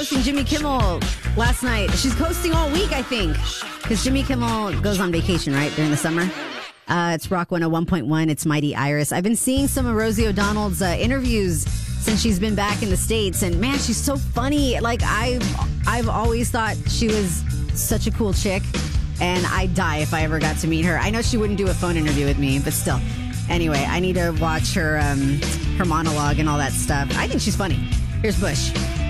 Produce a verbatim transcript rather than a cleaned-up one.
hosting Jimmy Kimmel last night. She's hosting all week, I think, because Jimmy Kimmel goes on vacation, right, during the summer. Uh, it's Rock one oh one point one. It's Mighty Iris. I've been seeing some of Rosie O'Donnell's uh, interviews since she's been back in the States, and man, she's so funny. Like, I've, I've always thought she was such a cool chick, and I'd die if I ever got to meet her. I know she wouldn't do a phone interview with me, but still. Anyway, I need to watch her um, her monologue and all that stuff. I think she's funny. Here's Bush.